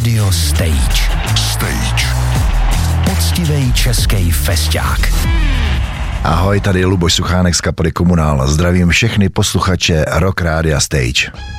Radio Stage. Stage. Poctivej český festák. Ahoj, tady je Luboš Suchánek z kapely Komunál. Zdravím všechny posluchače Rock Rádia Stage.